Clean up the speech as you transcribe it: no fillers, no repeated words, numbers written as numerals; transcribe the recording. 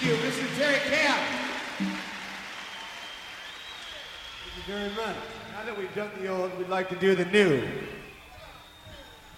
you, Mr. Terry Camp. Thank you very much. Now that we've done the old, we'd like to do the new.